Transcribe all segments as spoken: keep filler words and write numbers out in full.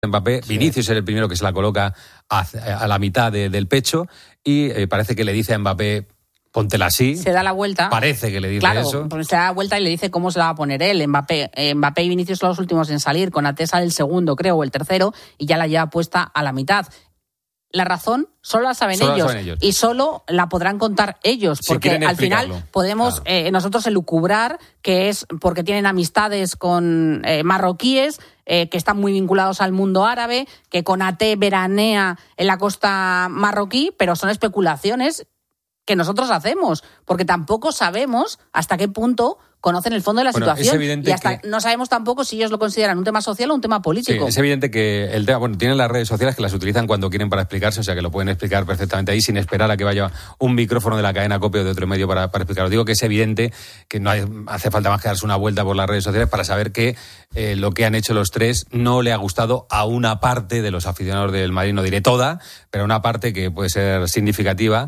Mbappé, sí. Vinicius es el primero que se la coloca a, a la mitad de, del pecho y eh, parece que le dice a Mbappé, póntela así. Se da la vuelta. Parece que le dice claro, eso. Claro, se da la vuelta y le dice cómo se la va a poner él. Mbappé, eh, Mbappé y Vinicius son los últimos en salir, con Ate sale el segundo, creo, o el tercero, y ya la lleva puesta a la mitad. La razón solo la saben, solo ellos, la saben ellos y solo la podrán contar ellos, porque si al final podemos claro. eh, nosotros elucubrar que es porque tienen amistades con eh, marroquíes eh, que están muy vinculados al mundo árabe, que Konaté veranea en la costa marroquí, pero son especulaciones que nosotros hacemos, porque tampoco sabemos hasta qué punto conocen el fondo de la bueno, situación y hasta que... no sabemos tampoco si ellos lo consideran un tema social o un tema político. Sí, es evidente que el tema, bueno, tienen las redes sociales que las utilizan cuando quieren para explicarse, o sea que lo pueden explicar perfectamente ahí sin esperar a que vaya un micrófono de la cadena COPE o de otro medio para, para explicarlo. Digo que es evidente que no hay, hace falta más que darse una vuelta por las redes sociales para saber que eh, lo que han hecho los tres no le ha gustado a una parte de los aficionados del Madrid, no diré toda, pero una parte que puede ser significativa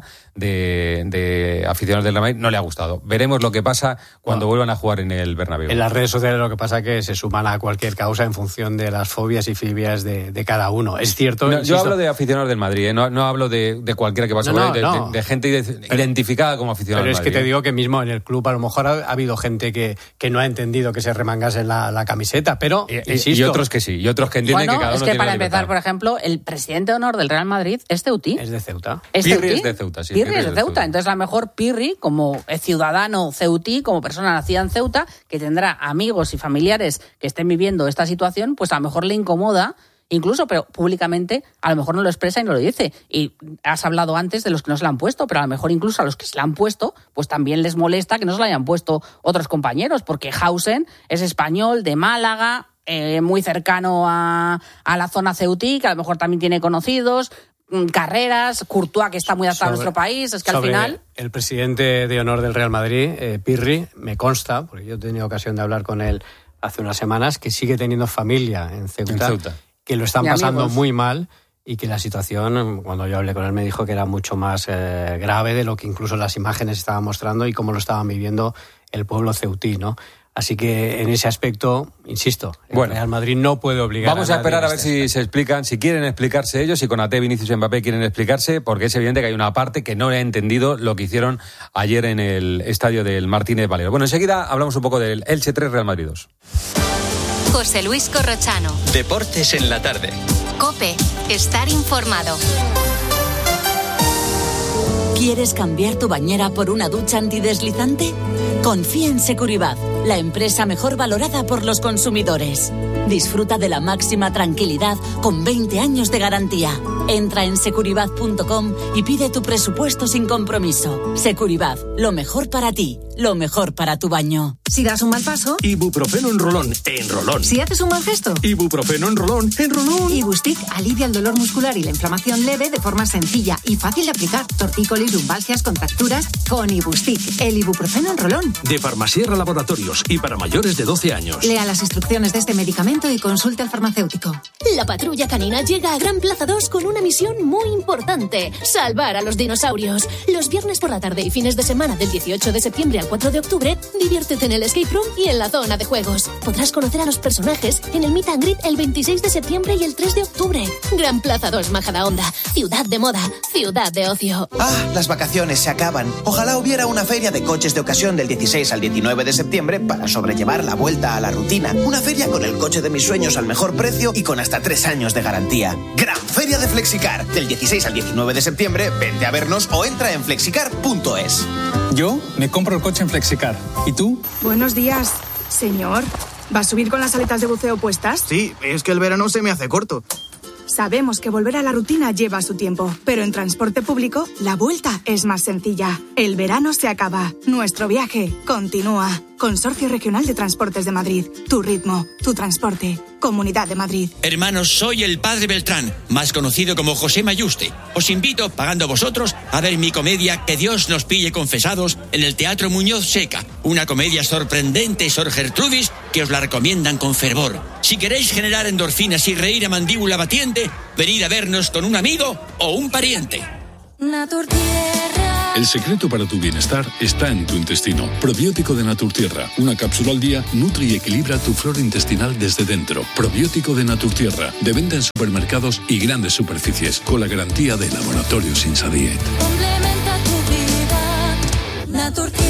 de, de aficionados del Madrid no le ha gustado. Veremos lo que pasa cuando no. vuelvan a jugar en el Bernabéu. En las redes sociales lo que pasa es que se suman a cualquier causa en función de las fobias y filias de, de cada uno. Es cierto. No, yo hablo de aficionados del Madrid, ¿eh? no, no hablo de, de cualquiera que pase no, por no, ahí, de, no. de, de gente pero, identificada como aficionado del Madrid. Pero es que te digo que mismo en el club a lo mejor ha, ha habido gente que, que no ha entendido que se remangase la, la camiseta, pero y, insisto. Y otros que sí, y otros que entienden bueno, que cada uno es que tiene para la empezar, libertad. por ejemplo, el presidente de honor del Real Madrid es ceutí. Es de Ceuta. ¿Es Pirri ceutí? es de Ceuta, sí. Pirri, Pirri es de Ceuta. Ceuta. Entonces, a lo mejor Pirri, como ciudadano ceutí, como persona nacida en Ceuta, que tendrá amigos y familiares que estén viviendo esta situación, pues a lo mejor le incomoda, incluso, pero públicamente a lo mejor no lo expresa y no lo dice. Y has hablado antes de los que no se la han puesto, pero a lo mejor incluso a los que se la han puesto, pues también les molesta que no se la hayan puesto otros compañeros, porque Hausen es español, de Málaga, eh, muy cercano a, a la zona ceutí, que a lo mejor también tiene conocidos, Carreras, Courtois, que está muy adaptado a nuestro país, es que al final... El presidente de honor del Real Madrid, eh, Pirri, me consta, porque yo he tenido ocasión de hablar con él hace unas semanas, que sigue teniendo familia en Ceuta, en Ceuta. que lo están y pasando amigos. muy mal y que la situación, cuando yo hablé con él, me dijo que era mucho más eh, grave de lo que incluso las imágenes estaban mostrando y cómo lo estaban viviendo el pueblo ceutí, ¿no? Así que en ese aspecto, insisto, el bueno, Real Madrid no puede obligar vamos a a esperar a ver este si se explican, si quieren explicarse ellos, si Konaté, Vinicius y Mbappé quieren explicarse, porque es evidente que hay una parte que no ha entendido lo que hicieron ayer en el estadio del Martínez Valero. Bueno, enseguida hablamos un poco del Elche tres, Real Madrid dos. José Luis Corrochano. Deportes en la tarde. COPE. Estar informado. ¿Quieres cambiar tu bañera por una ducha antideslizante? Confía en Securibat, la empresa mejor valorada por los consumidores. Disfruta de la máxima tranquilidad con veinte años de garantía. Entra en securibat punto com y pide tu presupuesto sin compromiso. Securibat, lo mejor para ti, lo mejor para tu baño. Si das un mal paso, ibuprofeno en rolón, en rolón. Si haces un mal gesto, ibuprofeno en rolón, en rolón. Ibustic alivia el dolor muscular y la inflamación leve de forma sencilla y fácil de aplicar. Tortícolis, lumbalgias, contracturas, con Ibustic, el ibuprofeno en rolón. De Farmasierra Laboratorios y para mayores de doce años. Lea las instrucciones de este medicamento y consulte al farmacéutico. La patrulla canina llega a Gran Plaza dos con una misión muy importante: salvar a los dinosaurios. Los viernes por la tarde y fines de semana del dieciocho de septiembre al cuatro de octubre, diviértete en el escape room y en la zona de juegos. Podrás conocer a los personajes en el meet and greet el veintiséis de septiembre y el tres de octubre. Gran Plaza dos, Majadahonda. Ciudad de moda, ciudad de ocio. Ah, las vacaciones se acaban. Ojalá hubiera una feria de coches de ocasión del dieciséis al diecinueve de septiembre para sobrellevar la vuelta a la rutina. Una feria con el coche de mis sueños al mejor precio y con hasta tres años de garantía. Gran Feria de Flexicar. Del dieciséis al diecinueve de septiembre, vente a vernos o entra en flexicar punto es. Yo me compro el coche en Flexicar. ¿Y tú? Buenos días, señor. ¿Va a subir con las aletas de buceo puestas? Sí, es que el verano se me hace corto. Sabemos que volver a la rutina lleva su tiempo, pero en transporte público la vuelta es más sencilla. El verano se acaba, nuestro viaje continúa. Consorcio Regional de Transportes de Madrid. Tu ritmo, tu transporte. Comunidad de Madrid. Hermanos, soy el padre Beltrán, más conocido como José Mayuste. Os invito, pagando vosotros, a ver mi comedia Que Dios nos pille confesados en el Teatro Muñoz Seca. Una comedia sorprendente, Sor Gertrudis, que os la recomiendan con fervor. Si queréis generar endorfinas y reír a mandíbula batiente, venid a vernos con un amigo o un pariente. Natur Tierra. El secreto para tu bienestar está en tu intestino. Probiótico de Naturtierra. Una cápsula al día nutre y equilibra tu flora intestinal desde dentro. Probiótico de Naturtierra. De venta en supermercados y grandes superficies. Con la garantía de Laboratorios Insadiet. Complementa tu vida.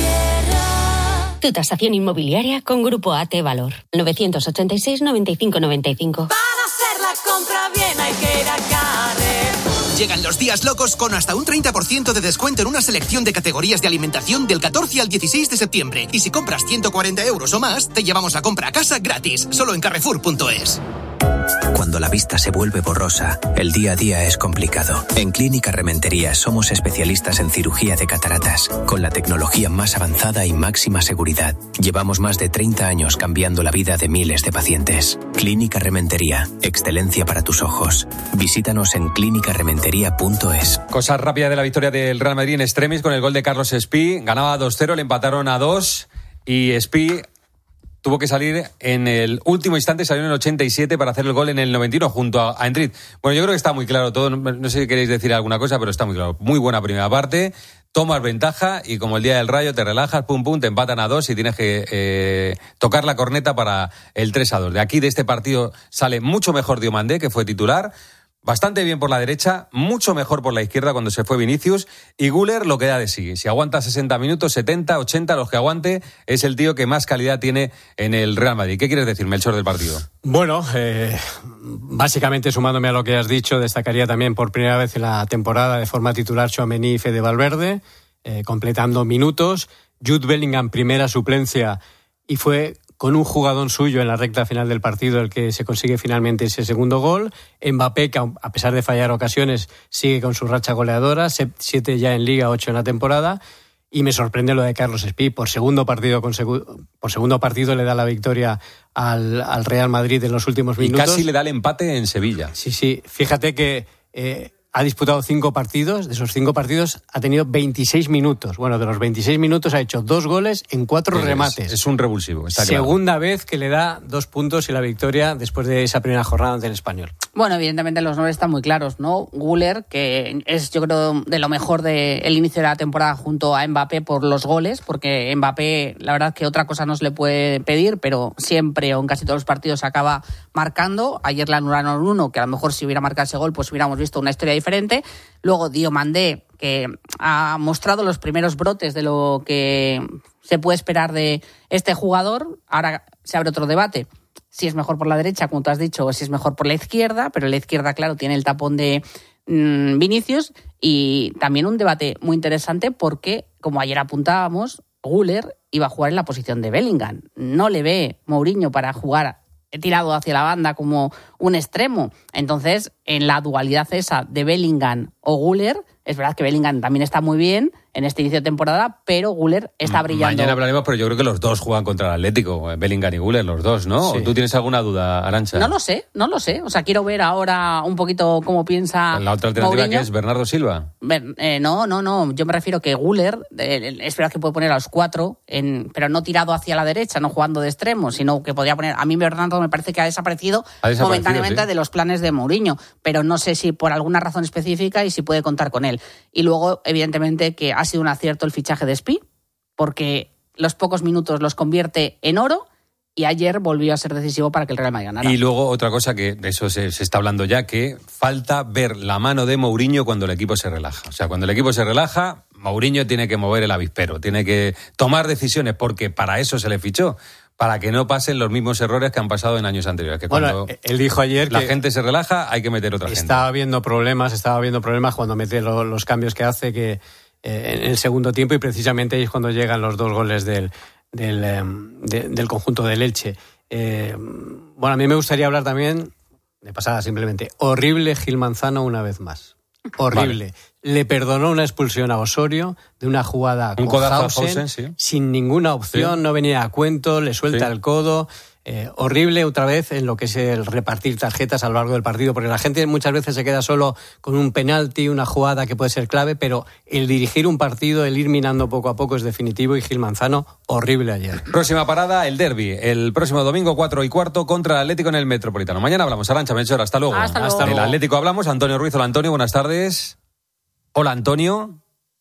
Naturtierra. Tu tasación inmobiliaria con Grupo A T Valor. novecientos ochenta y seis, noventa y cinco, noventa y cinco. Para hacer la compra bien hay que ir a Carrefour. Llegan los días locos con hasta un treinta por ciento de descuento en una selección de categorías de alimentación del catorce al dieciséis de septiembre. Y si compras ciento cuarenta euros o más, te llevamos la compra a casa gratis. Solo en Carrefour punto es. Cuando la vista se vuelve borrosa, el día a día es complicado. En Clínica Rementería somos especialistas en cirugía de cataratas, con la tecnología más avanzada y máxima seguridad. Llevamos más de treinta años cambiando la vida de miles de pacientes. Clínica Rementería, excelencia para tus ojos. Visítanos en clínica rementería punto es. Cosa rápida de la victoria del Real Madrid en extremis con el gol de Carlos Espí. Ganaba dos cero, le empataron a dos y Espí tuvo que salir en el último instante, salió en el ochenta y siete para hacer el gol en el noventa y uno junto a, a Endrit. Bueno, yo creo que está muy claro todo, no, no sé si queréis decir alguna cosa, pero está muy claro. Muy buena primera parte, tomas ventaja y como el día del Rayo te relajas, pum pum, te empatan a dos y tienes que eh, tocar la corneta para el tres a dos. De aquí, de este partido, sale mucho mejor Diomandé, que fue titular. Bastante bien por la derecha, mucho mejor por la izquierda cuando se fue Vinicius, y Güler lo que da de sí. Si aguanta sesenta minutos, setenta, ochenta, los que aguante, es el tío que más calidad tiene en el Real Madrid. ¿Qué quieres decir, Melchor, del partido? Bueno, eh, básicamente sumándome a lo que has dicho, destacaría también por primera vez en la temporada de forma titular Tchouaméni y Fede Valverde, eh, completando minutos. Jude Bellingham, primera suplencia, y fue con un jugadón suyo en la recta final del partido el que se consigue finalmente ese segundo gol. Mbappé, que a pesar de fallar ocasiones, sigue con su racha goleadora, siete ya en Liga, ocho en la temporada. Y me sorprende lo de Carlos Espí, por segundo partido consecutivo, por segundo partido le da la victoria al, al Real Madrid en los últimos minutos. Y casi le da el empate en Sevilla. Sí, sí, fíjate que eh, ha disputado cinco partidos, de esos cinco partidos ha tenido veintiséis minutos. Bueno, de los veintiséis minutos ha hecho dos goles en cuatro es, remates. Es un revulsivo, está claro. Segunda vez que le da dos puntos y la victoria después de esa primera jornada del Español. Bueno, evidentemente los nombres están muy claros, ¿no? Güler, que es yo creo de lo mejor del inicio de la temporada junto a Mbappé por los goles, porque Mbappé, la verdad que otra cosa no se le puede pedir, pero siempre o en casi todos los partidos acaba marcando. Ayer le anularon uno, que a lo mejor si hubiera marcado ese gol pues hubiéramos visto una historia diferente. Luego Diomandé, que ha mostrado los primeros brotes de lo que se puede esperar de este jugador. Ahora se abre otro debate. Si es mejor por la derecha, como tú has dicho, o si es mejor por la izquierda, pero la izquierda, claro, tiene el tapón de mmm, Vinicius. Y también un debate muy interesante porque, como ayer apuntábamos, Güler iba a jugar en la posición de Bellingham. No le ve Mourinho para jugar tirado hacia la banda como un extremo. Entonces, en la dualidad esa de Bellingham o Güler, es verdad que Bellingham también está muy bien en este inicio de temporada, pero Güler está brillando. Mañana hablaremos, pero yo creo que los dos juegan contra el Atlético, Bellingham y Güler, los dos, ¿no? Sí. ¿O tú tienes alguna duda, Arantxa? No lo sé, no lo sé. O sea, quiero ver ahora un poquito cómo piensa la otra alternativa Mourinho. Que es Bernardo Silva. Eh, no, no, no. Yo me refiero que Güler, eh, es verdad que puede poner a los cuatro, en, pero no tirado hacia la derecha, no jugando de extremo, sino que podría poner... A mí Bernardo me parece que ha desaparecido, ha desaparecido momentáneamente sí. de los planes de Mourinho, pero no sé si por alguna razón específica y si puede contar con él. Y luego, evidentemente, que ha sido un acierto el fichaje de Espí, porque los pocos minutos los convierte en oro y ayer volvió a ser decisivo para que el Real Madrid ganara. Y luego otra cosa que de eso se, se está hablando ya, que falta ver la mano de Mourinho cuando el equipo se relaja. O sea, cuando el equipo se relaja, Mourinho tiene que mover el avispero, tiene que tomar decisiones, porque para eso se le fichó. Para que no pasen los mismos errores que han pasado en años anteriores. Que bueno, cuando él dijo ayer la que gente se relaja, hay que meter otra gente. Estaba habiendo problemas, estaba habiendo problemas cuando mete lo, los cambios que hace que eh, en el segundo tiempo, y precisamente ahí es cuando llegan los dos goles del, del, eh, de, del conjunto del Elche. Eh, bueno, a mí me gustaría hablar también, de pasada simplemente, horrible Gil Manzano una vez más. Horrible. Vale. Le perdonó una expulsión a Osorio de una jugada un con Hausen, sí. sin ninguna opción, sí. no venía a cuento, le suelta sí. el codo. Eh, horrible otra vez en lo que es el repartir tarjetas a lo largo del partido, porque la gente muchas veces se queda solo con un penalti, una jugada que puede ser clave, pero el dirigir un partido, el ir minando poco a poco es definitivo, y Gil Manzano, horrible ayer. Próxima parada, el derbi, el próximo domingo cuatro y cuarto contra el Atlético en el Metropolitano. Mañana hablamos. Arantxa, Melchor, hasta luego. Hasta luego. Hasta luego. El Atlético hablamos, Antonio Ruiz. Hola, Antonio, buenas tardes. Hola, Antonio.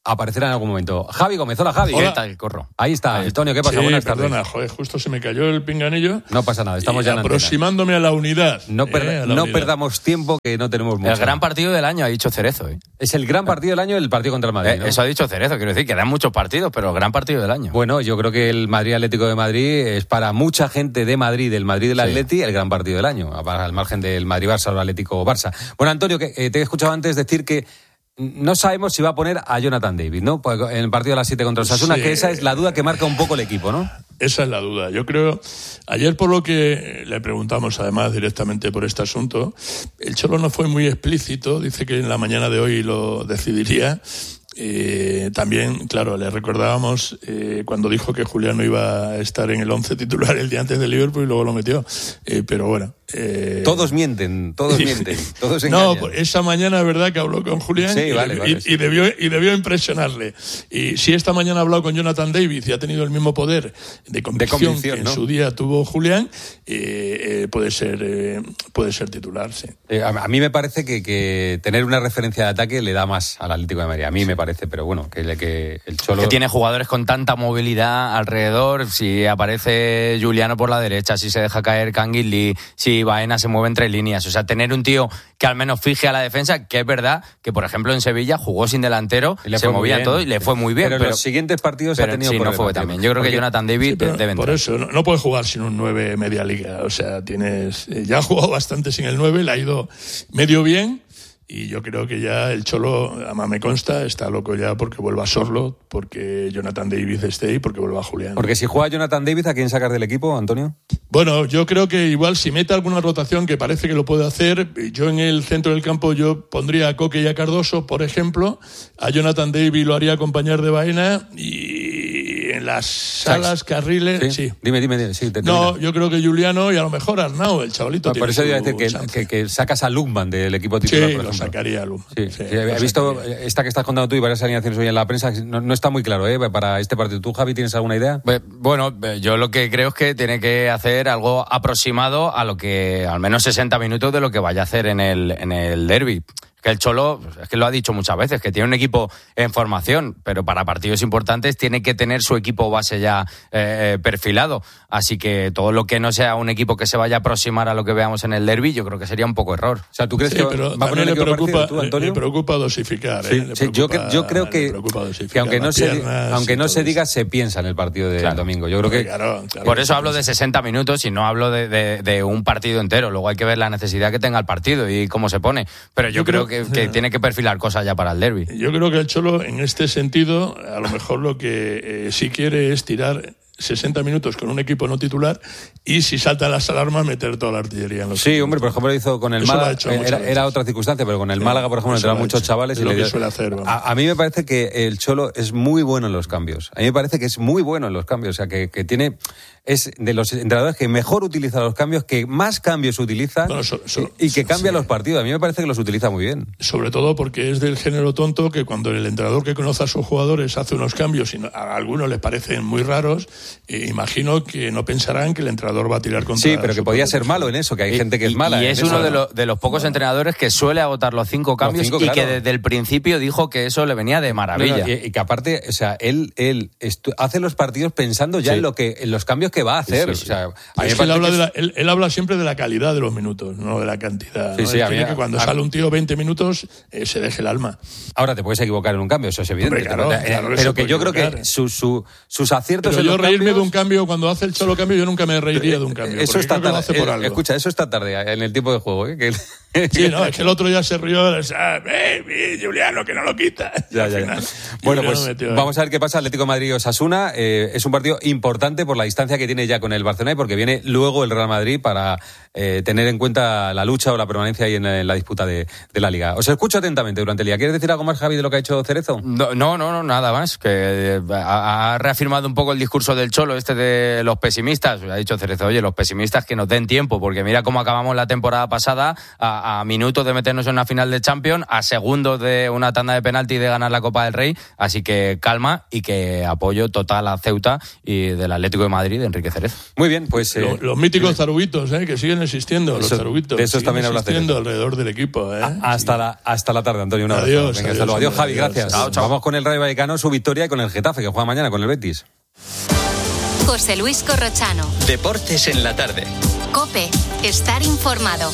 aparecerá en algún momento. Javi Gómez, hola Javi. Hola. ¿Qué tal, Corro? Ahí está, Antonio, ¿qué pasa? Sí, Buenas tardes. perdona, joder, justo se me cayó el pinganillo. No pasa nada, estamos y ya en aproximándome antena. a la unidad. No, per- eh, la no unidad. perdamos tiempo, que no tenemos mucho. El gran partido del año, ha dicho Cerezo. ¿eh? Es el gran partido del año, el partido contra el Madrid, Eh, ¿no? Eso ha dicho Cerezo, quiero decir, que dan muchos partidos, pero el gran partido del año. Bueno, yo creo que el Madrid Atlético de Madrid es para mucha gente de Madrid, del Madrid del Sí. Atleti, el gran partido del año, al margen del Madrid-Barça o el Atlético-Barça. Bueno, Antonio, que, eh, te he escuchado antes decir que no sabemos si va a poner a Jonathan David, ¿no? Pues en el partido de las siete contra Osasuna, Sí. que esa es la duda que marca un poco el equipo, ¿no? Esa es la duda. Yo creo, ayer por lo que le preguntamos además directamente por este asunto, el Cholo no fue muy explícito, dice que en la mañana de hoy lo decidiría. Eh, también, claro, le recordábamos eh, cuando dijo que Julián no iba a estar en el once titular el día antes del Liverpool y luego lo metió. Eh, pero bueno. Eh... Todos mienten, todos mienten, todos engañan. No, pues esa mañana es verdad que habló con Julián Sí, y, vale, y- vale, y sí. debió, y debió impresionarle. Y si esta mañana ha hablado con Jonathan David y ha tenido el mismo poder de convicción, convicción, que en ¿no? su día tuvo Julián, eh, eh, puede ser eh, puede ser titular, sí. Eh, a, a mí me parece que, que tener una referencia de ataque le da más al Atlético de Madrid. A mí me parece, pero bueno, que, le- que el Cholo... Que tiene jugadores con tanta movilidad alrededor, si aparece Juliano por la derecha, si se deja caer Canguilí, si Baena se mueve entre líneas, o sea, tener un tío que al menos fije a la defensa, que es verdad que, por ejemplo, en Sevilla jugó sin delantero, Y le se fue muy movía bien. todo y le fue muy bien. Pero, Pero, en los siguientes partidos pero ha tenido sí, no problemas, fue tío. también. Yo creo que Porque- Jonathan David Sí, pero debe por entrar. eso, no, no puede jugar sin un nueve media liga. O sea, tienes eh, ya ha jugado bastante sin el nueve, le ha ido medio bien. Y yo creo que ya el Cholo, además me consta, está loco ya porque vuelva Sorlo, porque Jonathan David esté ahí, porque vuelva Julián. Porque si juega Jonathan David, ¿a quién sacas del equipo, Antonio? Bueno, yo creo que igual si mete alguna rotación, que parece que lo puede hacer, yo en el centro del campo yo pondría a Coque y a Cardoso, por ejemplo, a Jonathan David lo haría acompañar de Baena y en las salas, carriles, sí. Dime, dime, dime. Sí, te No, termina. yo creo que Juliano y a lo mejor Arnau, el chavalito. No, por tiene eso iba a su decir que, chance. que, que sacas a Lukman del equipo titular, Sí, por lo ejemplo. sacaría a Lukman. Sí, Sí, sí, he lo visto sacaría. esta que estás contando tú y varias alineaciones hoy en la prensa, no, no está muy claro, ¿eh? Para este partido. ¿Tú, Javi, tienes alguna idea? Bueno, yo lo que creo es que tiene que hacer algo aproximado a lo que, al menos sesenta minutos de lo que vaya a hacer en el, en el derbi. Que el Cholo, es que lo ha dicho muchas veces, que tiene un equipo en formación, pero para partidos importantes tiene que tener su equipo base ya eh, perfilado. Así que todo lo que no sea un equipo que se vaya a aproximar a lo que veamos en el derbi, yo creo que sería un poco error. O sea, ¿tú crees Sí, que pero va a poner también el le equipo preocupa, parecido, tú, le- Antonio? le preocupa dosificar. Sí, ¿eh? Le sí, yo, preocupa- que- yo creo le que, preocupa que dosificar aunque no las se, piernas aunque y no todo se eso. diga, se piensa en el partido del Claro. domingo. Yo creo que... Claro, claro. Por eso hablo de sesenta minutos y no hablo de, de, de un partido entero. Luego hay que ver la necesidad que tenga el partido y cómo se pone. Pero yo, Yo creo, creo- que, que tiene que perfilar cosas ya para el derbi. Yo creo que el Cholo, en este sentido, a lo mejor lo que eh, sí quiere es tirar sesenta minutos con un equipo no titular y si saltan las alarmas meter toda la artillería en los Sí, hombre, por ejemplo, lo hizo con el Eso lo ha Málaga. hecho Era, muchas era veces. otra circunstancia, pero con el Sí, Málaga, por ejemplo, eso lo entraban ha muchos hecho. chavales Es y lo le que dio- suele hacer, vamos. a, a mí me parece que el Cholo es muy bueno en los cambios. A mí me parece que es muy bueno en los cambios. O sea, que, que tiene... Es de los entrenadores que mejor utiliza los cambios, que más cambios utiliza Bueno, so- so- y, y que cambia sí. los partidos. A mí me parece que los utiliza muy bien. Sobre todo porque es del género tonto que cuando el entrenador que conoce a sus jugadores hace unos cambios y no- a algunos les parecen muy raros, eh, imagino que no pensarán que el entrenador va a tirar contra Sí, pero que su podía propio ser malo en eso, que hay Y- gente que es y- mala. Y en es eso. uno de, los de los pocos entrenadores que suele agotar los cinco cambios cinco, y claro. que desde el principio dijo que eso le venía de No, maravilla. no, y, y que aparte, o sea, él, él estu- hace los partidos pensando ya Sí. en lo que, en los cambios que va a hacer. Sí, sí, sí. O sea, a mí Es me que él, parece habla que de es- la- él- él habla siempre de la calidad de los minutos, no de la cantidad. Sí, ¿no? sí, Él a mí- quiere que cuando a- sale un tío veinte minutos eh, se deje el alma. Ahora te puedes equivocar en un cambio, eso es evidente. Hombre, claro, pero eh, claro que pero se que puede yo creo equivocar. que su, su- sus aciertos Pero en yo los reírme cambios, de un cambio, cuando hace el Cholo cambio, yo nunca me reiría de un cambio. Eso porque está creo que lo tarde. hace por eh, algo. Escucha, eso está tarde en el tiempo de juego. ¿eh? Que- Sí, no, es que el otro ya se rió, o sea, eh, eh, Juliano, que no lo quita. Ya, Al ya, ya. final, Bueno, Juliano pues metió ahí. vamos a ver qué pasa. Atlético de Madrid-Osasuna eh, es un partido importante por la distancia que tiene ya con el Barcelona y porque viene luego el Real Madrid para eh, tener en cuenta la lucha o la permanencia ahí en, en la disputa de, de la Liga. Os escucho atentamente durante el día. ¿Quieres decir algo más, Javi, de lo que ha hecho Cerezo? No, no, no, no, nada más. Que eh, ha, ha reafirmado un poco el discurso del Cholo, este de los pesimistas. Ha dicho Cerezo, oye, los pesimistas que nos den tiempo, porque mira cómo acabamos la temporada pasada a, a, a minutos de meternos en una final de Champions, a segundos de una tanda de penalti y de ganar la Copa del Rey, así que calma y que apoyo total a Ceuta y del Atlético de Madrid de Enrique Cerezo. Muy bien, pues... Eh, los, los míticos taruguitos, eh, que siguen existiendo, eso, los taruguitos. De esos también habla existiendo alrededor del equipo. Eh. A, hasta, sí. la, hasta la tarde, Antonio. Un abrazo. Adiós, Venga, adiós, hasta luego. Adiós, Javi, adiós, gracias. Chao, chao. Vamos con el Rayo Vallecano, su victoria, y con el Getafe, que juega mañana con el Betis. José Luis Corrochano. Deportes en la tarde. COPE. Estar informado.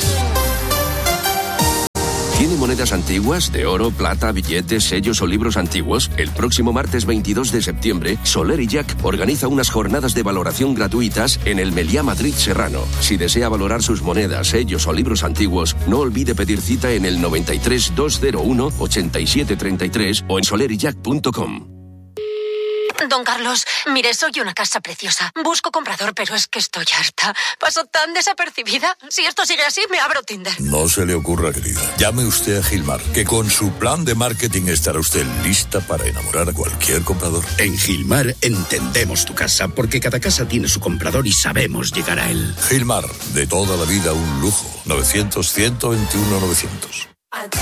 ¿Tiene monedas antiguas, de oro, plata, billetes, sellos o libros antiguos? El próximo martes veintidós de septiembre, Soler y Jack organiza unas jornadas de valoración gratuitas en el Meliá Madrid Serrano. Si desea valorar sus monedas, sellos o libros antiguos, no olvide pedir cita en el noventa y tres, doscientos uno, ochenta y siete treinta y tres o en soler y jack punto com. Don Carlos, mire, soy una casa preciosa. Busco comprador, pero es que estoy harta. Paso tan desapercibida. Si esto sigue así, me abro Tinder. No se le ocurra, querida. Llame usted a Gilmar, que con su plan de marketing estará usted lista para enamorar a cualquier comprador. En Gilmar entendemos tu casa, porque cada casa tiene su comprador y sabemos llegar a él. Gilmar, de toda la vida un lujo. novecientos, ciento veintiuno, novecientos.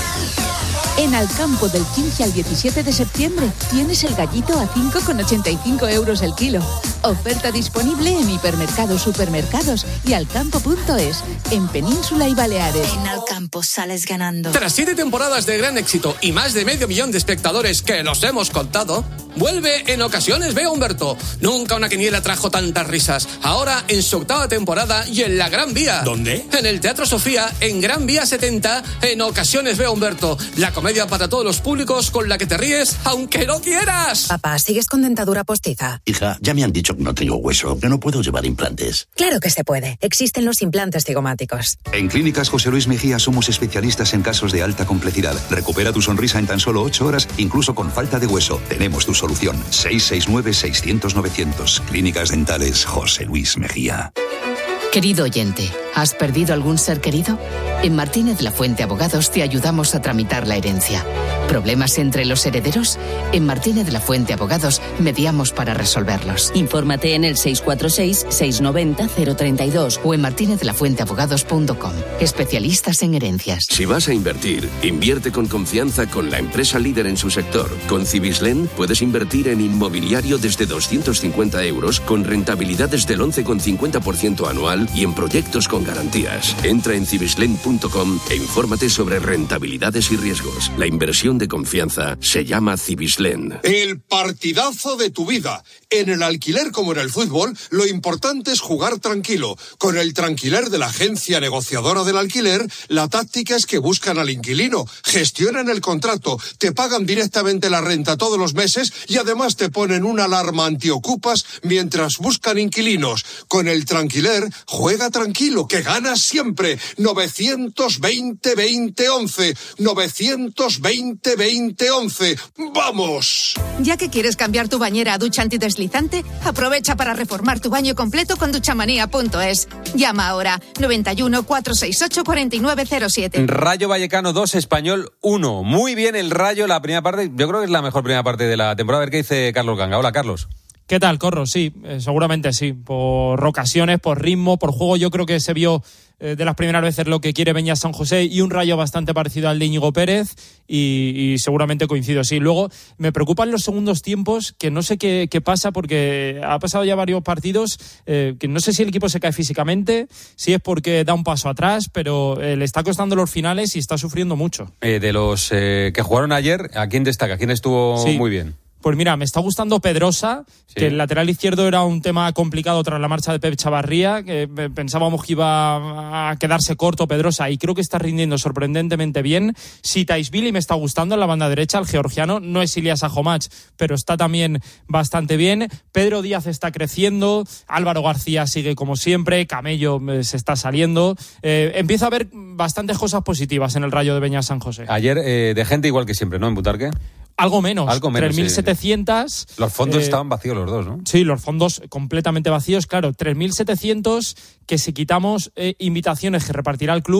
En Alcampo, del quince al diecisiete de septiembre, tienes el gallito a cinco con ochenta y cinco euros el kilo. Oferta disponible en hipermercados, supermercados y alcampo punto es, en Península y Baleares. En Alcampo sales ganando. Tras siete temporadas de gran éxito y más de medio millón de espectadores que los hemos contado, vuelve En Ocasiones Veo a Humberto. Nunca una quiniela trajo tantas risas. Ahora en su octava temporada y en la Gran Vía. ¿Dónde? En el Teatro Sofía, en Gran Vía setenta, En Ocasiones Veo a Humberto. La comedia para todos los públicos con la que te ríes aunque no quieras. Papá, ¿sigues con dentadura postiza? Hija, ya me han dicho que no tengo hueso, que no puedo llevar implantes. Claro que se puede. Existen los implantes cigomáticos. En Clínicas José Luis Mejía somos especialistas en casos de alta complejidad. Recupera tu sonrisa en tan solo ocho horas, incluso con falta de hueso. Tenemos tu solución. seis seis nueve, seiscientos, novecientos. Clínicas Dentales José Luis Mejía. Querido oyente, ¿has perdido algún ser querido? En Martínez La Fuente Abogados te ayudamos a tramitar la herencia. ¿Problemas entre los herederos? En Martínez La Fuente Abogados mediamos para resolverlos. Infórmate en el seis cuatro seis, seis nueve cero, cero tres dos o en martinez la fuente abogados punto com. Especialistas en herencias. Si vas a invertir, invierte con confianza con la empresa líder en su sector. Con Cibislen puedes invertir en inmobiliario desde doscientos cincuenta euros con rentabilidades del once coma cincuenta por ciento anual y en proyectos con garantías. Entra en cibislen punto com e infórmate sobre rentabilidades y riesgos. La inversión de confianza se llama Cibislen. El partidazo de tu vida. En el alquiler como en el fútbol, lo importante es jugar tranquilo. Con el Tranquiler de la agencia negociadora del alquiler, la táctica es que buscan al inquilino, gestionan el contrato, te pagan directamente la renta todos los meses y además te ponen una alarma antiocupas mientras buscan inquilinos. Con el Tranquiler, juega tranquilo, que ganas siempre. novecientos veinte, veinte, once. novecientos veinte, veinte, once. ¡Vamos! Ya que quieres cambiar tu bañera a ducha antideslizante, aprovecha para reformar tu baño completo con duchamanía punto es. Llama ahora noventa y uno, cuatrocientos sesenta y ocho, cuarenta y nueve cero siete. Rayo Vallecano dos, Español uno. Muy bien el Rayo, la primera parte. Yo creo que es la mejor primera parte de la temporada. A ver qué dice Carlos Ganga. Hola, Carlos. ¿Qué tal, Corro? Sí, eh, seguramente sí. Por ocasiones, por ritmo, por juego, yo creo que se vio eh, de las primeras veces lo que quiere Beñat San José y un Rayo bastante parecido al de Íñigo Pérez y, y seguramente coincido, sí. Luego, me preocupan los segundos tiempos, que no sé qué, qué pasa, porque ha pasado ya varios partidos, eh, que no sé si el equipo se cae físicamente, si es porque da un paso atrás, pero eh, le está costando los finales y está sufriendo mucho. Eh, de los eh, que jugaron ayer, ¿a quién destaca? ¿Quién estuvo sí. muy bien? Pues mira, me está gustando Pedrosa, sí. que el lateral izquierdo era un tema complicado tras la marcha de Pep Chavarría, que pensábamos que iba a quedarse corto Pedrosa y creo que está rindiendo sorprendentemente bien. Sitaisvili me está gustando en la banda derecha, el georgiano, no es Ilias Ajomach, pero está también bastante bien. Pedro Díaz está creciendo, Álvaro García sigue como siempre, Camello se está saliendo. Eh, empieza a haber bastantes cosas positivas en el Rayo de Beñat San José. Ayer eh, de gente igual que siempre, ¿no? En Butarque. Algo menos, Algo menos tres mil setecientos. Sí. Los fondos eh, estaban vacíos los dos, ¿no? Sí, los fondos completamente vacíos, claro, tres mil setecientos que si quitamos eh, invitaciones que repartirá el club,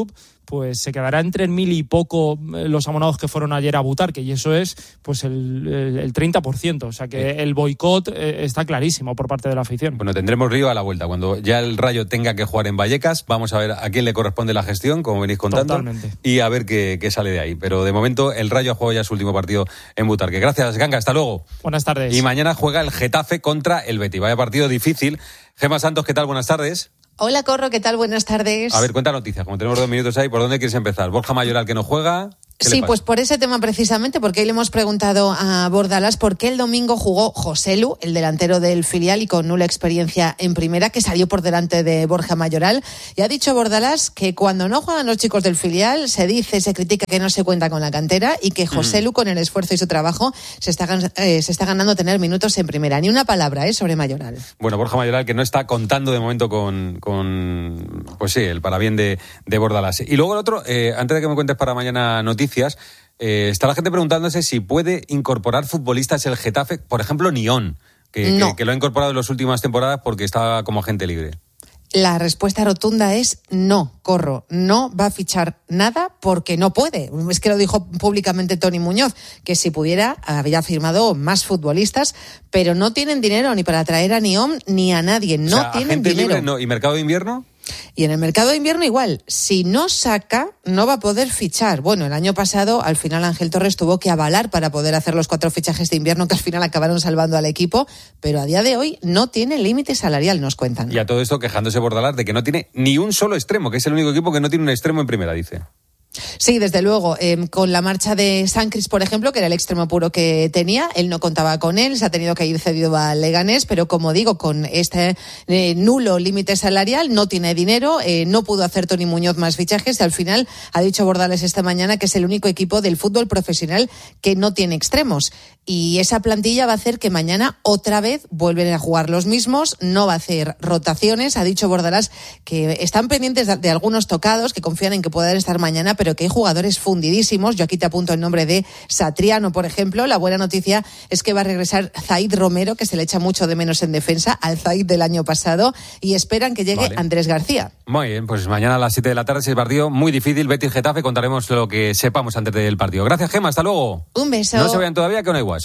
pues se quedará entre el mil y poco los abonados que fueron ayer a Butarque, y eso es pues el, el, el treinta por ciento. O sea que el boicot eh, está clarísimo por parte de la afición. Bueno, tendremos lío a la vuelta. Cuando ya el Rayo tenga que jugar en Vallecas, vamos a ver a quién le corresponde la gestión, como venís contando. Totalmente. Y a ver qué, qué sale de ahí. Pero de momento el Rayo ha jugado ya su último partido en Butarque. Gracias, Ganga. Hasta luego. Buenas tardes. Y mañana juega el Getafe contra el Betis. Vaya partido difícil. Gemma Santos, ¿qué tal? Buenas tardes. Hola, Corro, ¿qué tal? Buenas tardes. A ver, cuenta noticias. Como tenemos dos minutos ahí, ¿por dónde quieres empezar? Borja Mayoral, que no juega. Sí, pues por ese tema precisamente, porque hoy le hemos preguntado a Bordalás por qué el domingo jugó Joselu, el delantero del filial y con nula experiencia en primera, que salió por delante de Borja Mayoral. Y ha dicho Bordalás que cuando no juegan los chicos del filial se dice, se critica que no se cuenta con la cantera y que Joselu, mm. con el esfuerzo y su trabajo, se está, eh, se está ganando tener minutos en primera. Ni una palabra, ¿eh?, sobre Mayoral. Bueno, Borja Mayoral, que no está contando de momento con, con pues sí, el parabién de, de Bordalás. Y luego el otro, eh, antes de que me cuentes para mañana noticias, Eh, está la gente preguntándose si puede incorporar futbolistas el Getafe, por ejemplo, Nión, que, no. que, que lo ha incorporado en las últimas temporadas porque estaba como agente libre. La respuesta rotunda es no, Corro, no va a fichar nada porque no puede. Es que lo dijo públicamente Toni Muñoz, que si pudiera había firmado más futbolistas, pero no tienen dinero ni para traer a Nión ni a nadie, no o sea, tienen agente dinero. Libre, no. ¿Y mercado de invierno? Y en el mercado de invierno igual, si no saca, no va a poder fichar. Bueno, el año pasado al final Ángel Torres tuvo que avalar para poder hacer los cuatro fichajes de invierno que al final acabaron salvando al equipo, pero a día de hoy no tiene límite salarial, nos cuentan. Y a todo esto quejándose Bordalás de que no tiene ni un solo extremo, que es el único equipo que no tiene un extremo en primera, dice. Sí, desde luego. Eh, con la marcha de Sancris, por ejemplo, que era el extremo puro que tenía, él no contaba con él, se ha tenido que ir cedido a Leganés, pero como digo, con este eh, nulo límite salarial, no tiene dinero, eh, no pudo hacer Toni Muñoz más fichajes y al final ha dicho Bordalás esta mañana que es el único equipo del fútbol profesional que no tiene extremos. Y esa plantilla va a hacer que mañana otra vez vuelven a jugar los mismos, no va a hacer rotaciones. Ha dicho Bordalás que están pendientes de, de algunos tocados, que confían en que puedan estar mañana, pero que hay jugadores fundidísimos. Yo aquí te apunto el nombre de Satriano, por ejemplo. La buena noticia es que va a regresar Zaid Romero, que se le echa mucho de menos en defensa, al Zaid del año pasado, y esperan que llegue vale. Andrés García. Muy bien, pues mañana a las siete de la tarde, ese partido muy difícil, Betis-Getafe, contaremos lo que sepamos antes del partido. Gracias, Gemma, hasta luego. Un beso. No se vayan todavía, que no hay guas.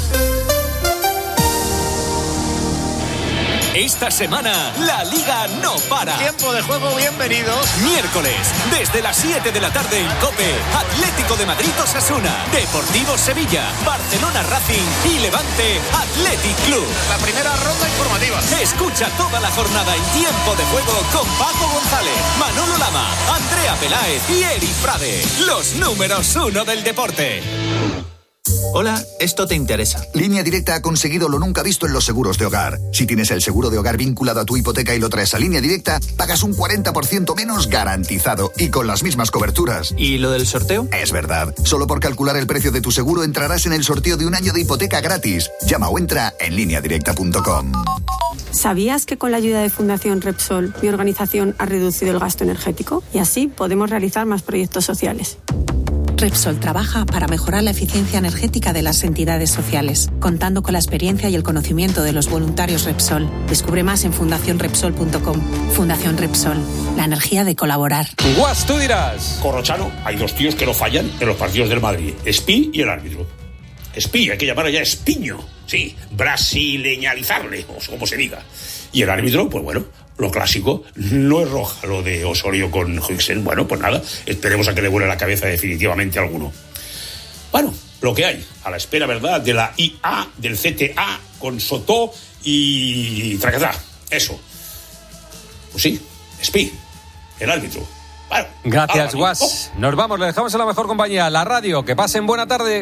Esta semana, la Liga no para. Tiempo de juego, bienvenidos. Miércoles, desde las siete de la tarde en COPE, Atlético de Madrid-Osasuna, Deportivo Sevilla, Barcelona Racing y Levante Athletic Club. La primera ronda informativa. Escucha toda la jornada en Tiempo de Juego con Paco González, Manolo Lama, Andrea Peláez y Eri Frade. Los números uno del deporte. Hola, esto te interesa. Línea Directa ha conseguido lo nunca visto en los seguros de hogar. Si tienes el seguro de hogar vinculado a tu hipoteca y lo traes a Línea Directa, pagas un cuarenta por ciento menos garantizado y con las mismas coberturas. ¿Y lo del sorteo? Es verdad. Solo por calcular el precio de tu seguro entrarás en el sorteo de un año de hipoteca gratis. Llama o entra en línea directa punto com. ¿Sabías que con la ayuda de Fundación Repsol, mi organización ha reducido el gasto energético? Y así podemos realizar más proyectos sociales. Repsol trabaja para mejorar la eficiencia energética de las entidades sociales, contando con la experiencia y el conocimiento de los voluntarios Repsol. Descubre más en fundación repsol punto com. Fundación Repsol, la energía de colaborar. Guas, tú dirás. Corrochano, hay dos tíos que no fallan en los partidos del Madrid, Espi y el árbitro. Espi, hay que llamarlo ya Espiño, sí, brasileñalizarle, o como se diga. Y el árbitro, pues bueno, lo clásico, no es roja lo de Osorio con Huixen. Bueno, pues nada, esperemos a que le vuele la cabeza definitivamente a alguno. Bueno, lo que hay, a la espera, ¿verdad?, de la I A, del C T A, con Sotó y Tracatá. Eso. Pues sí, Espi, el árbitro. Bueno, gracias, Guas. Nos vamos, le dejamos en la mejor compañía, la radio. Que pasen buena tarde.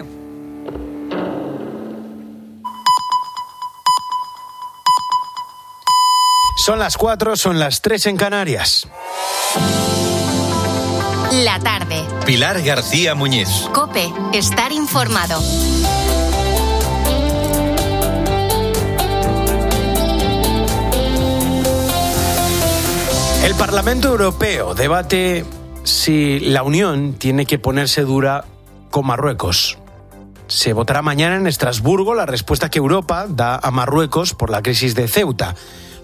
Son las cuatro, son las tres en Canarias. La tarde. Pilar García Muñiz. COPE, estar informado. El Parlamento Europeo debate si la Unión tiene que ponerse dura con Marruecos. Se votará mañana en Estrasburgo la respuesta que Europa da a Marruecos por la crisis de Ceuta.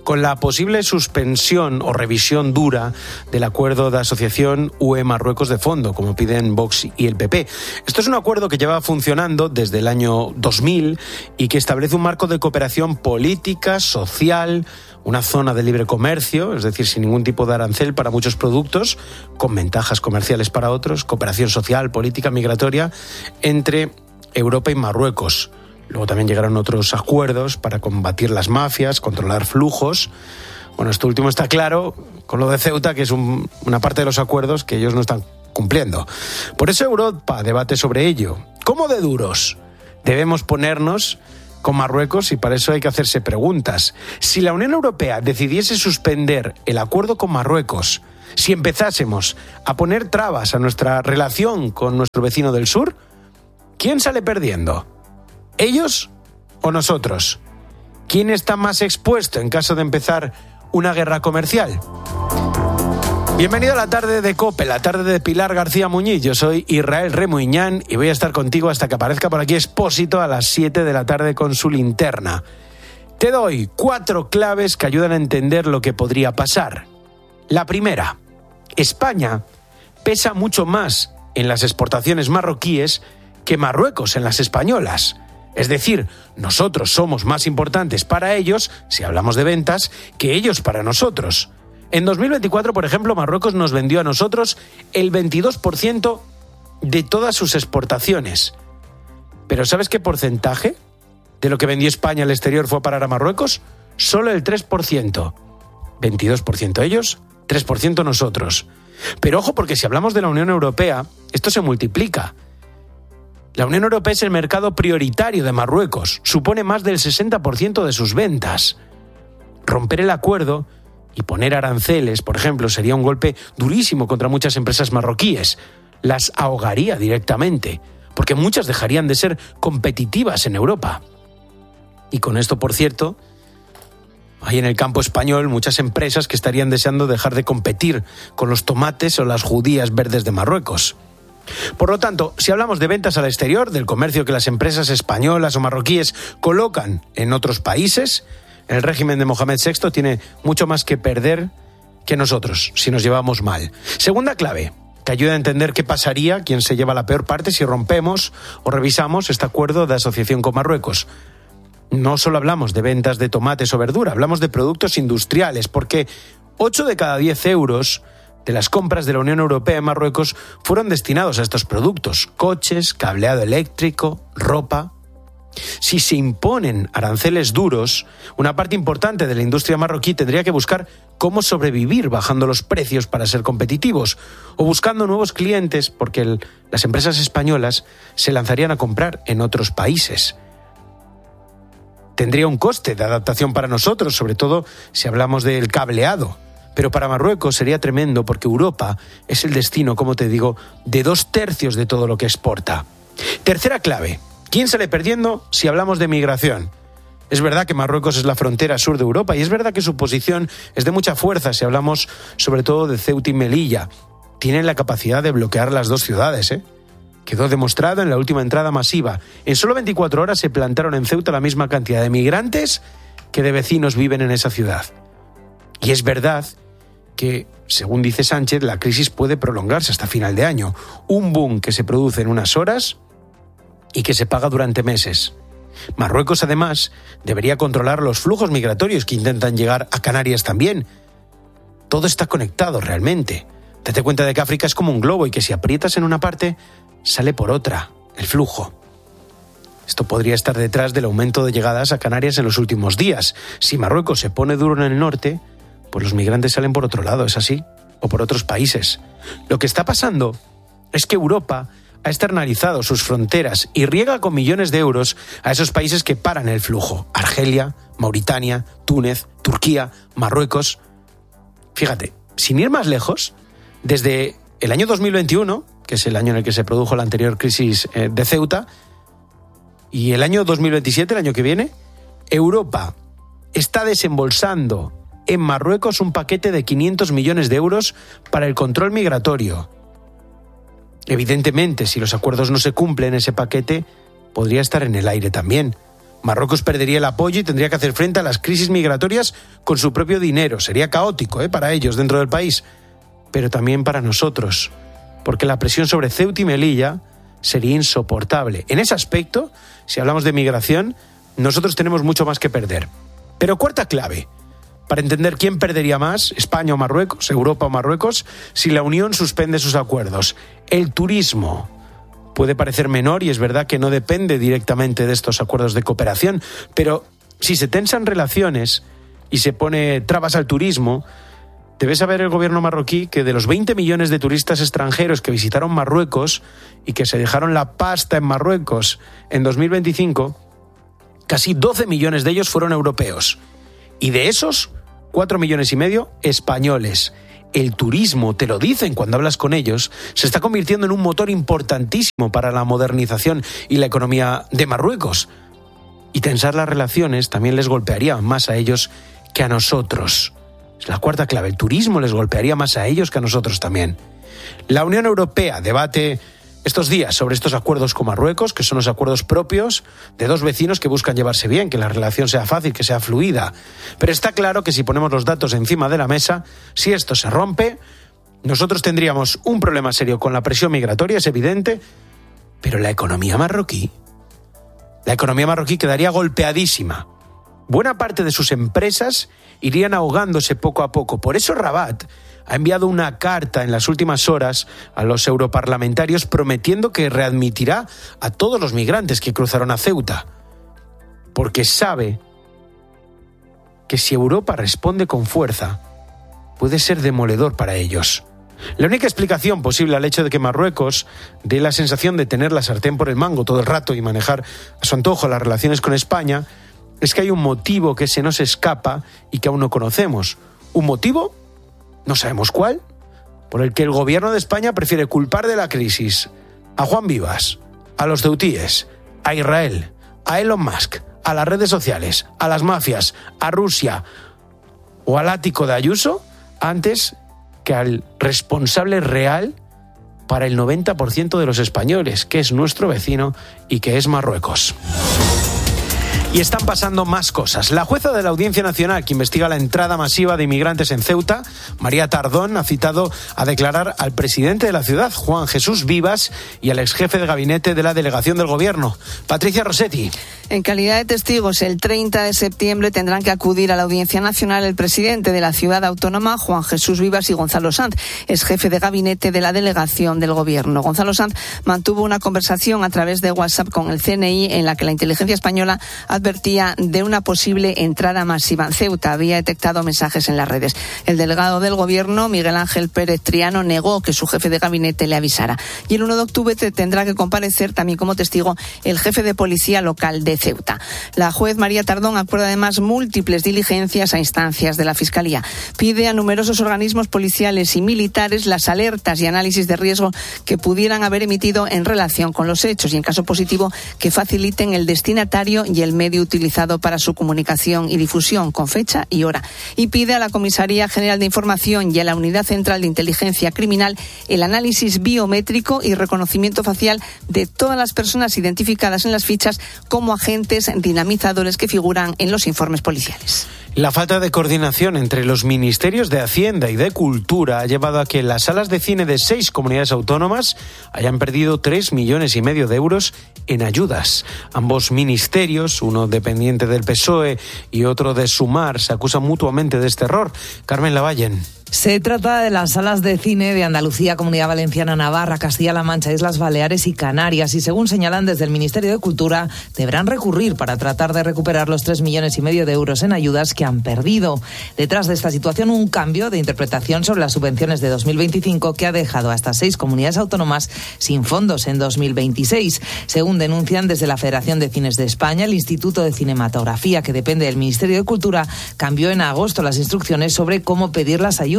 con la posible suspensión o revisión dura del acuerdo de asociación U E-Marruecos de fondo, como piden Vox y el P P. Esto es un acuerdo que lleva funcionando desde el año dos mil y que establece un marco de cooperación política, social, una zona de libre comercio, es decir, sin ningún tipo de arancel para muchos productos, con ventajas comerciales para otros, cooperación social, política, migratoria, entre Europa y Marruecos. Luego también llegaron otros acuerdos para combatir las mafias, controlar flujos. Bueno, esto último está claro con lo de Ceuta, que es un, una parte de los acuerdos que ellos no están cumpliendo. Por eso Europa debate sobre ello. ¿Cómo de duros debemos ponernos con Marruecos? Y para eso hay que hacerse preguntas. Si la Unión Europea decidiese suspender el acuerdo con Marruecos, si empezásemos a poner trabas a nuestra relación con nuestro vecino del sur, ¿quién sale perdiendo? ¿Ellos o nosotros? ¿Quién está más expuesto en caso de empezar una guerra comercial? Bienvenido a la tarde de COPE, la tarde de Pilar García Muñiz. Yo soy Israel Remuñán y voy a estar contigo hasta que aparezca por aquí Expósito a las siete de la tarde con su linterna. Te doy cuatro claves que ayudan a entender lo que podría pasar. La primera, España pesa mucho más en las exportaciones marroquíes que Marruecos en las españolas. Es decir, nosotros somos más importantes para ellos, si hablamos de ventas, que ellos para nosotros. En dos mil veinticuatro, por ejemplo, Marruecos nos vendió a nosotros el veintidós por ciento de todas sus exportaciones. ¿Pero sabes qué porcentaje de lo que vendió España al exterior fue a parar a Marruecos? Solo el tres por ciento. veintidós por ciento ellos, tres por ciento nosotros. Pero ojo, porque si hablamos de la Unión Europea, esto se multiplica. La Unión Europea es el mercado prioritario de Marruecos, supone más del sesenta por ciento de sus ventas. Romper el acuerdo y poner aranceles, por ejemplo, sería un golpe durísimo contra muchas empresas marroquíes. Las ahogaría directamente, porque muchas dejarían de ser competitivas en Europa. Y con esto, por cierto, hay en el campo español muchas empresas que estarían deseando dejar de competir con los tomates o las judías verdes de Marruecos. Por lo tanto, si hablamos de ventas al exterior, del comercio que las empresas españolas o marroquíes colocan en otros países, el régimen de Mohamed sexto tiene mucho más que perder que nosotros, si nos llevamos mal. Segunda clave, que ayuda a entender qué pasaría, quién se lleva la peor parte si rompemos o revisamos este acuerdo de asociación con Marruecos. No solo hablamos de ventas de tomates o verdura, hablamos de productos industriales, porque ocho de cada diez euros de las compras de la Unión Europea en Marruecos fueron destinados a estos productos: coches, cableado eléctrico, ropa. Si se imponen aranceles duros, una parte importante de la industria marroquí tendría que buscar cómo sobrevivir bajando los precios para ser competitivos o buscando nuevos clientes, porque el, las empresas españolas se lanzarían a comprar en otros países. Tendría un coste de adaptación para nosotros, sobre todo si hablamos del cableado. Pero para Marruecos sería tremendo porque Europa es el destino, como te digo, de dos tercios de todo lo que exporta. Tercera clave. ¿Quién sale perdiendo si hablamos de migración? Es verdad que Marruecos es la frontera sur de Europa y es verdad que su posición es de mucha fuerza si hablamos sobre todo de Ceuta y Melilla. Tienen la capacidad de bloquear las dos ciudades, ¿eh? Quedó demostrado en la última entrada masiva. En solo veinticuatro horas se plantaron en Ceuta la misma cantidad de migrantes que de vecinos viven en esa ciudad. Y es verdad que, según dice Sánchez, la crisis puede prolongarse hasta final de año. Un boom que se produce en unas horas y que se paga durante meses. Marruecos, además, debería controlar los flujos migratorios que intentan llegar a Canarias también. Todo está conectado realmente. Date cuenta de que África es como un globo y que si aprietas en una parte, sale por otra, el flujo. Esto podría estar detrás del aumento de llegadas a Canarias en los últimos días. Si Marruecos se pone duro en el norte, pues los migrantes salen por otro lado, ¿es así? O por otros países. Lo que está pasando es que Europa ha externalizado sus fronteras y riega con millones de euros a esos países que paran el flujo. Argelia, Mauritania, Túnez, Turquía, Marruecos. Fíjate, sin ir más lejos, desde el año dos mil veintiuno, que es el año en el que se produjo la anterior crisis de Ceuta, y el año dos mil veintisiete, el año que viene, Europa está desembolsando en Marruecos un paquete de quinientos millones de euros para el control migratorio. Evidentemente, si los acuerdos no se cumplen, ese paquete podría estar en el aire también. Marruecos perdería el apoyo y tendría que hacer frente a las crisis migratorias con su propio dinero. Sería caótico, ¿eh? para ellos dentro del país, pero también para nosotros, porque la presión sobre Ceuta y Melilla sería insoportable. En ese aspecto, si hablamos de migración, nosotros tenemos mucho más que perder. Pero cuarta clave, para entender quién perdería más, España o Marruecos, Europa o Marruecos, si la Unión suspende sus acuerdos. El turismo puede parecer menor y es verdad que no depende directamente de estos acuerdos de cooperación, pero si se tensan relaciones y se pone trabas al turismo, debe saber el gobierno marroquí que de los veinte millones de turistas extranjeros que visitaron Marruecos y que se dejaron la pasta en Marruecos en dos mil veinticinco, casi doce millones de ellos fueron europeos. Y de esos, cuatro millones y medio españoles. El turismo, te lo dicen cuando hablas con ellos, se está convirtiendo en un motor importantísimo para la modernización y la economía de Marruecos. Y tensar las relaciones también les golpearía más a ellos que a nosotros. Es la cuarta clave, el turismo les golpearía más a ellos que a nosotros también. La Unión Europea debate estos días sobre estos acuerdos con Marruecos, que son los acuerdos propios de dos vecinos que buscan llevarse bien, que la relación sea fácil, que sea fluida. Pero está claro que si ponemos los datos encima de la mesa, si esto se rompe, nosotros tendríamos un problema serio con la presión migratoria, es evidente, pero la economía marroquí, la economía marroquí quedaría golpeadísima. Buena parte de sus empresas irían ahogándose poco a poco. Por eso Rabat ha enviado una carta en las últimas horas a los europarlamentarios prometiendo que readmitirá a todos los migrantes que cruzaron a Ceuta, porque sabe que si Europa responde con fuerza, puede ser demoledor para ellos. La única explicación posible al hecho de que Marruecos dé la sensación de tener la sartén por el mango todo el rato y manejar a su antojo las relaciones con España es que hay un motivo que se nos escapa y que aún no conocemos. ¿Un motivo? No sabemos cuál, por el que el gobierno de España prefiere culpar de la crisis a Juan Vivas, a los ceutíes, a Israel, a Elon Musk, a las redes sociales, a las mafias, a Rusia o al ático de Ayuso, antes que al responsable real para el noventa por ciento de los españoles, que es nuestro vecino y que es Marruecos. Y están pasando más cosas. La jueza de la Audiencia Nacional que investiga la entrada masiva de inmigrantes en Ceuta, María Tardón, ha citado a declarar al presidente de la ciudad, Juan Jesús Vivas, y al exjefe de gabinete de la delegación del gobierno, Patricia Rossetti. En calidad de testigos, el treinta de septiembre tendrán que acudir a la Audiencia Nacional el presidente de la ciudad autónoma, Juan Jesús Vivas, y Gonzalo Sanz, exjefe de gabinete de la delegación del gobierno. Gonzalo Sanz mantuvo una conversación a través de WhatsApp con el C N I en la que la inteligencia española advertía de una posible entrada masiva en Ceuta. Había detectado mensajes en las redes. El delegado del gobierno, Miguel Ángel Pérez Triano, negó que su jefe de gabinete le avisara. Y el uno de octubre tendrá que comparecer también como testigo el jefe de policía local de Ceuta. La juez María Tardón acuerda además múltiples diligencias a instancias de la Fiscalía. Pide a numerosos organismos policiales y militares las alertas y análisis de riesgo que pudieran haber emitido en relación con los hechos y, en caso positivo, que faciliten el destinatario y el medio utilizado para su comunicación y difusión con fecha y hora. Y pide a la Comisaría General de Información y a la Unidad Central de Inteligencia Criminal el análisis biométrico y reconocimiento facial de todas las personas identificadas en las fichas como agentes dinamizadores que figuran en los informes policiales. La falta de coordinación entre los ministerios de Hacienda y de Cultura ha llevado a que las salas de cine de seis comunidades autónomas hayan perdido tres millones y medio de euros en ayudas. Ambos ministerios, uno dependiente del P S O E y otro de Sumar, se acusan mutuamente de este error. Carmen Lavallen. Se trata de las salas de cine de Andalucía, Comunidad Valenciana, Navarra, Castilla-La Mancha, Islas Baleares y Canarias. Y según señalan desde el Ministerio de Cultura, deberán recurrir para tratar de recuperar los tres millones y medio de euros en ayudas que han perdido. Detrás de esta situación, un cambio de interpretación sobre las subvenciones de dos mil veinticinco que ha dejado a estas seis comunidades autónomas sin fondos en dos mil veintiséis. Según denuncian desde la Federación de Cines de España, el Instituto de Cinematografía, que depende del Ministerio de Cultura, cambió en agosto las instrucciones sobre cómo pedir las ayudas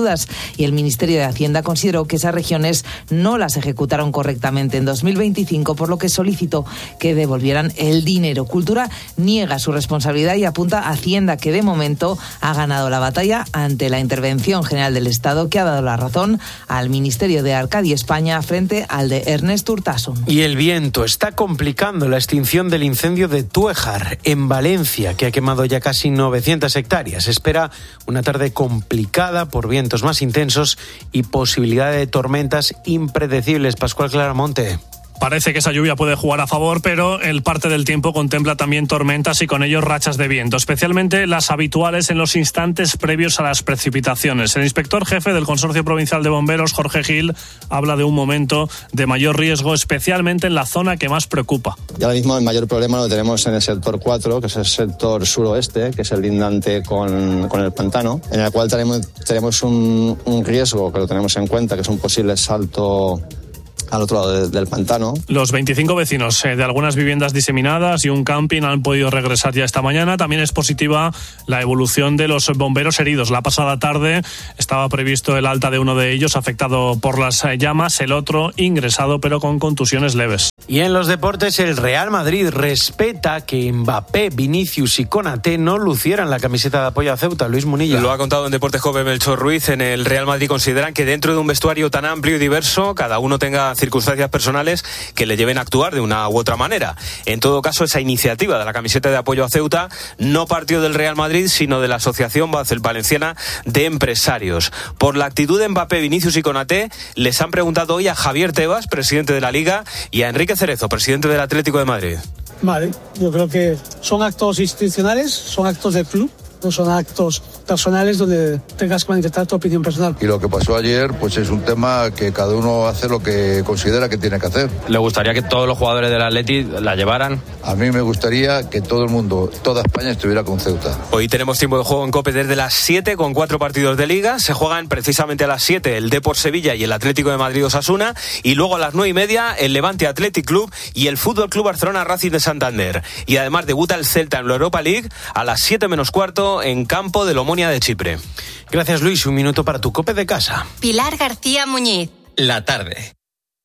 ayudas y el Ministerio de Hacienda consideró que esas regiones no las ejecutaron correctamente en dos mil veinticinco, por lo que solicitó que devolvieran el dinero. Cultura niega su responsabilidad y apunta a Hacienda, que de momento ha ganado la batalla ante la Intervención General del Estado, que ha dado la razón al Ministerio de Arcadia España frente al de Ernest Urtasun. Y el viento está complicando la extinción del incendio de Tuéjar, en Valencia, que ha quemado ya casi novecientas hectáreas. Espera una tarde complicada por vientos más intensos y posibilidad de tormentas impredecibles. Pascual Claramonte. Parece que esa lluvia puede jugar a favor, pero el parte del tiempo contempla también tormentas y con ello rachas de viento, especialmente las habituales en los instantes previos a las precipitaciones. El inspector jefe del Consorcio Provincial de Bomberos, Jorge Gil, habla de un momento de mayor riesgo, especialmente en la zona que más preocupa. Y ahora mismo el mayor problema lo tenemos en el sector cuatro, que es el sector suroeste, que es el lindante con, con el pantano, en el cual tenemos, tenemos un, un riesgo que lo tenemos en cuenta, que es un posible salto al otro lado de, del pantano. Los veinticinco vecinos eh, de algunas viviendas diseminadas y un camping han podido regresar ya esta mañana. También es positiva la evolución de los bomberos heridos. La pasada tarde estaba previsto el alta de uno de ellos afectado por las llamas, el otro ingresado pero con contusiones leves. Y en los deportes, el Real Madrid respeta que Mbappé, Vinicius y Konaté no lucieran la camiseta de apoyo a Ceuta. Luis Munilla. Lo ha contado en Deportes Cope Melchor Ruiz. En el Real Madrid consideran que dentro de un vestuario tan amplio y diverso, cada uno tenga circunstancias personales que le lleven a actuar de una u otra manera. En todo caso, esa iniciativa de la camiseta de apoyo a Ceuta no partió del Real Madrid, sino de la Asociación Valenciana de Empresarios. Por la actitud de Mbappé, Vinicius y Konaté, les han preguntado hoy a Javier Tebas, presidente de la Liga, y a Enrique Cerezo, presidente del Atlético de Madrid. Vale, yo creo que son actos institucionales, son actos del club, no son actos personales donde tengas que manifestar tu opinión personal. Y lo que pasó ayer, pues es un tema que cada uno hace lo que considera que tiene que hacer. ¿Le gustaría que todos los jugadores del Atleti la llevaran? A mí me gustaría que todo el mundo, toda España estuviera con Ceuta. Hoy tenemos tiempo de juego en COPE desde las siete con cuatro partidos de Liga. Se juegan precisamente a las siete el Depor Sevilla y el Atlético de Madrid Osasuna. Y luego a las nueve y media el Levante Athletic Club y el Fútbol Club Barcelona Racing de Santander. Y además debuta el Celta en la Europa League a las siete menos cuarto en campo del Omonia de Chipre. Gracias, Luis. Un minuto para tu COPE de casa. Pilar García Muñiz. La tarde.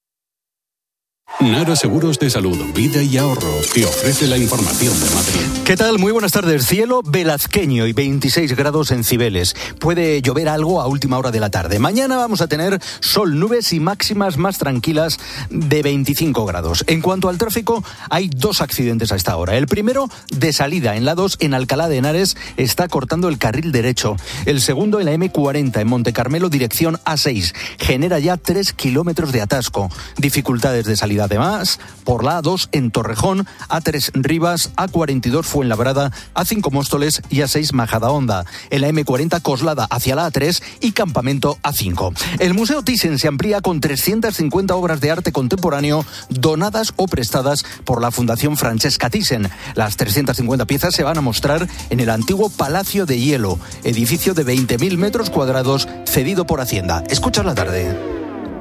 Nara Seguros de Salud, Vida y Ahorro te ofrece la información de Madrid. ¿Qué tal? Muy buenas tardes. Cielo velazqueño y veintiséis grados en Cibeles. Puede llover algo a última hora de la tarde. Mañana vamos a tener sol, nubes y máximas más tranquilas de veinticinco grados. En cuanto al tráfico, hay dos accidentes a esta hora. El primero, de salida en la dos, en Alcalá de Henares, está cortando el carril derecho. El segundo, en la eme cuarenta, en Montecarmelo, dirección a seis. Genera ya tres kilómetros de atasco. Dificultades de salida. Además, por la a dos en Torrejón, a tres Rivas, a cuarenta y dos Fuenlabrada, a cinco Móstoles y a seis Majadahonda. En la eme cuarenta Coslada hacia la a tres y Campamento a cinco. El Museo Thyssen se amplía con trescientas cincuenta obras de arte contemporáneo donadas o prestadas por la Fundación Francesca Thyssen. Las trescientas cincuenta piezas se van a mostrar en el antiguo Palacio de Hielo, edificio de veinte mil metros cuadrados cedido por Hacienda. Escucha la tarde.